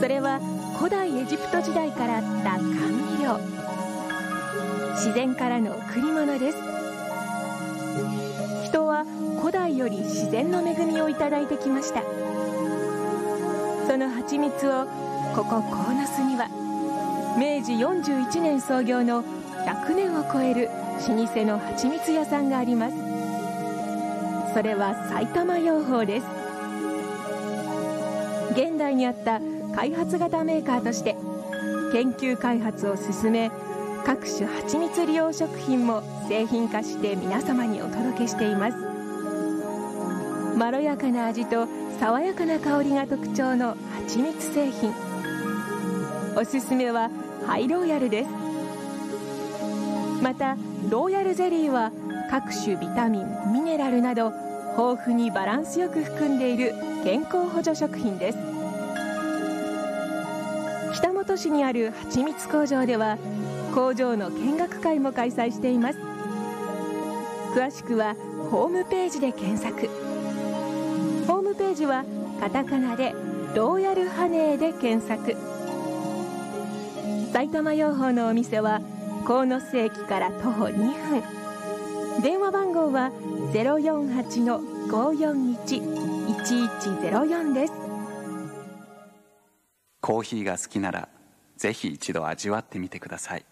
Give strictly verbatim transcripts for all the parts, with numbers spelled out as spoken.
それは古代エジプト時代からあった甘味料、自然からの贈り物です。人は古代より自然の恵みをいただいてきました。その蜂蜜をここ鴻巣にはめいじよんじゅういちねん創業のひゃくねんを超える老舗の蜂蜜屋さんがあります。それは埼玉養蜂です。現代にあった開発型メーカーとして研究開発を進め、各種蜂蜜利用食品も製品化して皆様にお届けしています。まろやかな味と爽やかな香りが特徴の蜂蜜製品。おすすめはハイローヤルです。またローヤルゼリーは各種ビタミン、ミネラルなど豊富にバランスよく含んでいる健康補助食品です。北本市にある蜂蜜工場では工場の見学会も開催しています。詳しくはホームページで検索。ホームページはカタカナでローヤルハネーで検索。埼玉養蜂のお店は鴻巣駅から徒歩にふん。電話番号は ゼロよんはちのごよんいちいちいちゼロよん です。 コーヒーが好きならぜひ一度味わってみてください。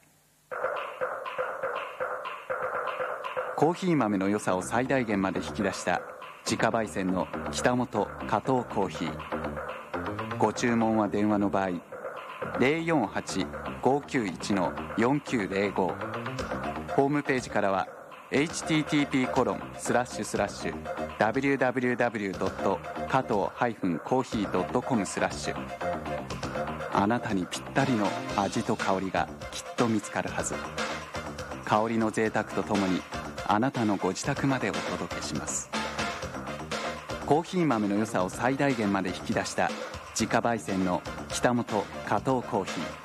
コーヒー豆の良さを最大限まで引き出した自家焙煎の北本加藤コーヒー。ご注文は電話の場合 ゼロよんはち ごきゅういち のよんきゅうゼロご。 ホームページからは エイチティーティーピーコロンスラッシュスラッシュダブリューダブリューダブリュードット加藤コーヒードットコムスラッシュ。あなたにぴったりの味と香りがきっと見つかるはず。香りの贅沢とともにあなたのご自宅までお届けします。コーヒー豆の良さを最大限まで引き出した自家焙煎の北本加藤コーヒー。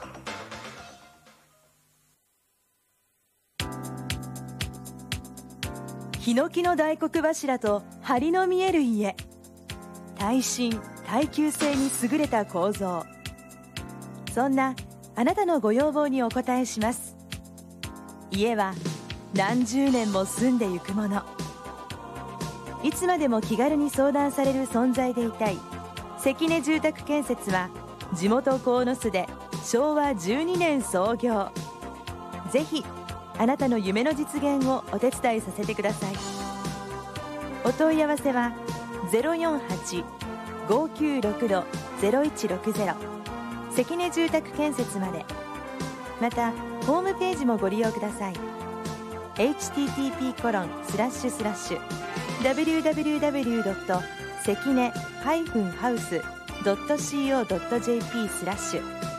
ヒノキの大黒柱と梁の見える家。耐震耐久性に優れた構造。そんなあなたのご要望にお応えします。家は何十年も住んでゆくもの。いつまでも気軽に相談される存在でいたい関根住宅建設は、地元鴻巣でしょうわじゅうにねん創業。ぜひあなたの夢の実現をお手伝いさせてください。お問い合わせは ゼロよんはち ごきゅうろく ゼロいちろくゼロ 関根住宅建設まで。またホームページもご利用ください。 エイチティーティーピーコロンスラッシュスラッシュダブリューダブリューダブリュードット関根ハウスドットシーオードットジェーピー スラッシュ。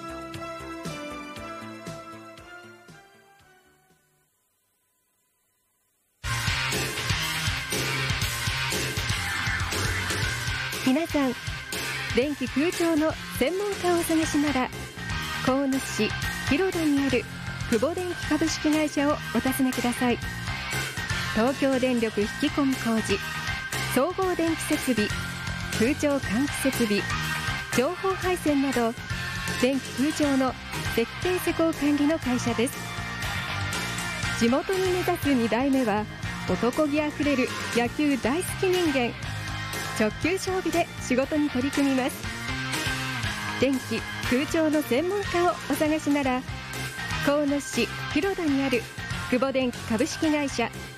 皆さん、電気空調の専門家をお探しなら鴻巣市広田にある久保電気株式会社をお尋ねください。東京電力引き込み工事、総合電気設備、空調換気設備、情報配線など電気空調の設計施工管理の会社です。地元に目指すに代目は男気あふれる野球大好き人間。直球勝負で仕事に取り組みます。電気空調の専門家をお探しなら鴻巣市広田にある久保電気株式会社